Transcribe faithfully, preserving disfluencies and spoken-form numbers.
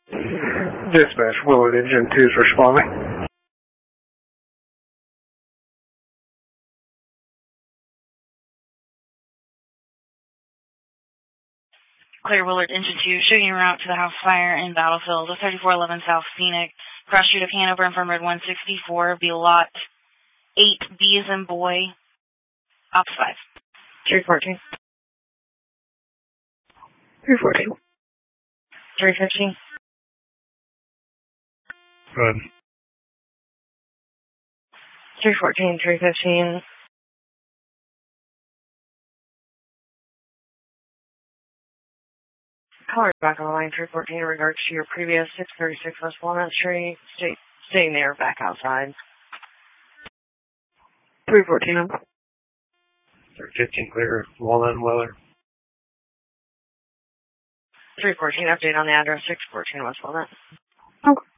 Dispatch, Willard Engine two is responding. Clear, Willard Engine two, showing you route to the house fire in Battlefield, thirty-four eleven South Phoenix, cross street of Hanover, infrared one sixty-four, be lot eight, B as in boy, ops five. three fourteen. three fourteen. three fifteen. Good. three fourteen, three fifteen. Caller back on the line, three fourteen, in regards to your previous six thirty-six West Walnut Street, stay, staying there, back outside. three fourteen. three fifteen, clear, Walnut and Weller. three fourteen, update on the address, six fourteen West Walnut. Okay.